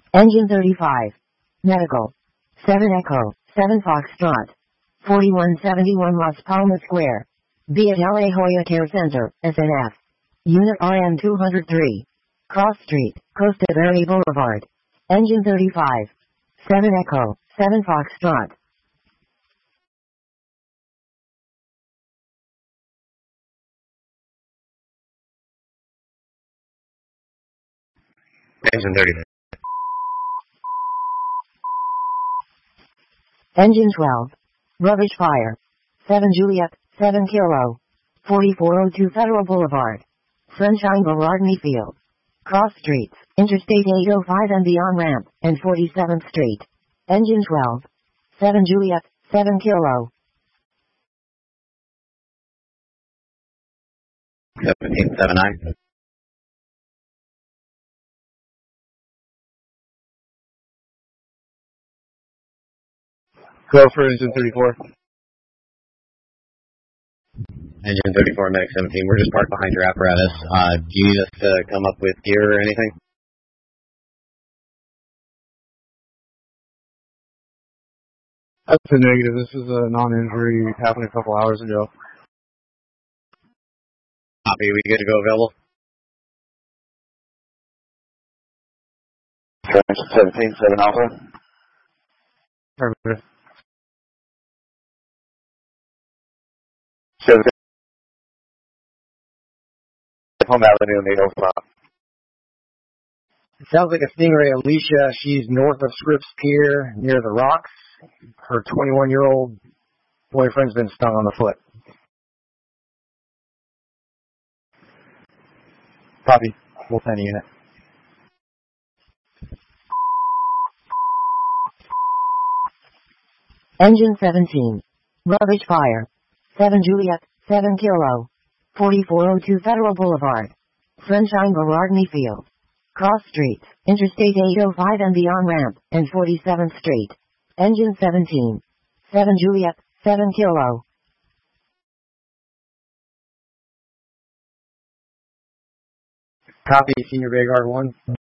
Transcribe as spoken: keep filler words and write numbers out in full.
Engine thirty-five. Medical. seven Echo, seven Foxtrot. forty-one seventy-one Las Palmas Square. B at La Jolla Care Center, S N F. Unit R M two oh three. Cross Street, Costa Verde Boulevard. Engine thirty-five. seven Echo, seven Foxtrot. Engine thirty-five. Engine twelve. Rubbish Fire. seven Juliet, seven Kilo. forty-four oh two Federal Boulevard. Sunshine Boulevard Field. Cross Streets, Interstate eight oh five and beyond ramp, and forty-seventh Street. Engine twelve. seven Juliet, seven Kilo. seventeen seventy-nine. Go for engine thirty-four. Engine thirty-four, Medic seventeen. We're just parked behind your apparatus. Uh, do you need us to come up with gear or anything? That's a negative. This is a non-injury. It happened a couple hours ago. Copy. We good to go available? Engine seventeen, seven Alpha. Perfect. seven Home Avenue in the eight oh five. It sounds like a Stingray Alicia. She's north of Scripps Pier near the rocks. Her twenty-one-year-old boyfriend's been stung on the foot. Copy. We'll send a unit. Engine seventeen. Rubbish Fire. seven Juliet, seven Kilo. forty-four oh two Federal Boulevard. Sunshine Boulevard Field. Cross Streets, Interstate eight oh five and beyond ramp, and forty-seventh Street. Engine seventeen. seven Juliet, seven Kilo. Copy, Senior Vanguard one.